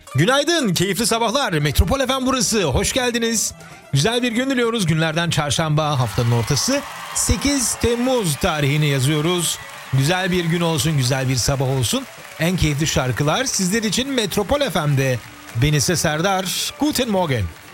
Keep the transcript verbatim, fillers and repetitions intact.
Günaydın, keyifli sabahlar. Metropol F M burası. Hoş geldiniz. Güzel bir gün diliyoruz. Günlerden çarşamba, haftanın ortası. sekiz Temmuz tarihini yazıyoruz. Güzel bir gün olsun, güzel bir sabah olsun. En keyifli şarkılar sizler için Metropol F M'de. Ben ise Serdar. Guten Morgen.